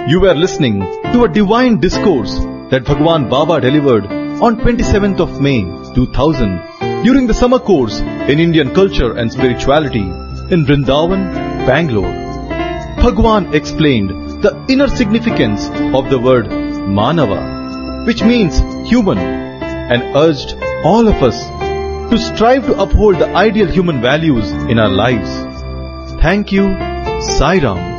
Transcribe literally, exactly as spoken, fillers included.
You were listening to a divine discourse that Bhagwan Baba delivered on twenty-seventh of May two thousand during the summer course in Indian culture and spirituality in Vrindavan, Bangalore. Bhagwan explained the inner significance of the word Manava, which means human, and urged all of us to strive to uphold the ideal human values in our lives. Thank you, Sai Ram.